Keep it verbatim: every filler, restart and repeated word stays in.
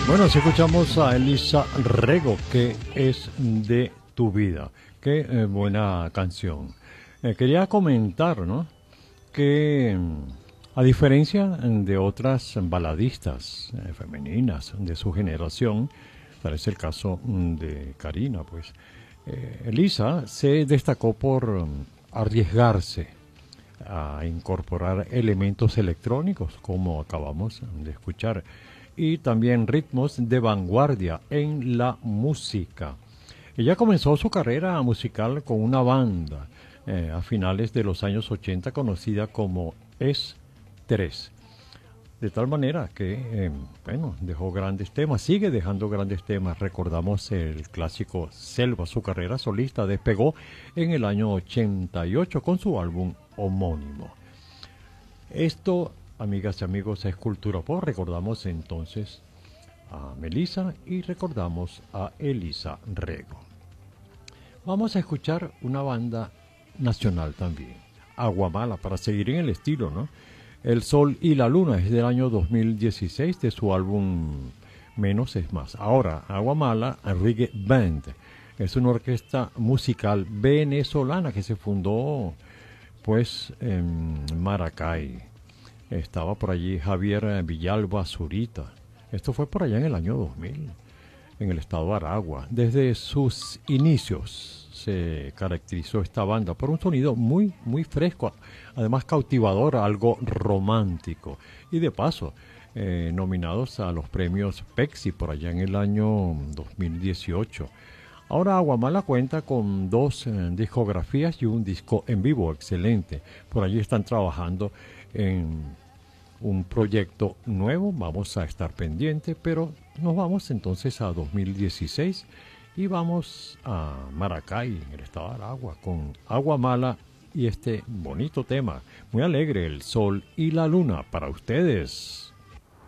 Bueno, si escuchamos a Elisa Rego, ¿qué es de tu vida? Qué eh, buena canción. Eh, quería comentar, ¿no? Que mm, a diferencia de otras baladistas eh, femeninas de su generación, tal es el caso mm, de Karina, pues, eh, Elisa se destacó por mm, arriesgarse a incorporar elementos electrónicos, como acabamos de escuchar, y también ritmos de vanguardia en la música. Ella comenzó su carrera musical con una banda eh, a finales de los años ochenta conocida como Es tres. De tal manera que, eh, bueno, dejó grandes temas, sigue dejando grandes temas. Recordamos el clásico Selva. Su carrera solista despegó en el año ochenta y ocho con su álbum homónimo. Esto, amigas y amigos, es Cultura Pop. Recordamos entonces a Melissa y recordamos a Elisa Rego. Vamos a escuchar una banda nacional también, Aguamala, para seguir en el estilo, ¿no? El Sol y la Luna es del año dos mil dieciséis de su álbum Menos es Más. Ahora, Aguamala Reggae Band es una orquesta musical venezolana que se fundó pues en Maracay. Estaba por allí Javier Villalba Zurita. Esto fue por allá en el año dos mil, en el estado de Aragua. Desde sus inicios se caracterizó esta banda por un sonido muy, muy fresco, además cautivador, algo romántico. Y de paso, eh, nominados a los premios Pepsi por allá en el año dos mil dieciocho. Ahora Aguamala cuenta con dos eh, discografías y un disco en vivo excelente. Por allí están trabajando en un proyecto nuevo, vamos a estar pendientes, pero nos vamos entonces a dos mil dieciséis y vamos a Maracay, en el estado de Aragua, con Aguamala y este bonito tema, muy alegre, El Sol y la Luna, para ustedes.